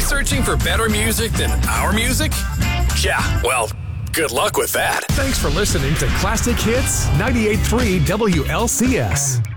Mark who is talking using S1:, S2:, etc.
S1: searching for better music than our music? Yeah, well, good luck with that.
S2: Thanks for listening to Classic Hits 98.3 WLCS.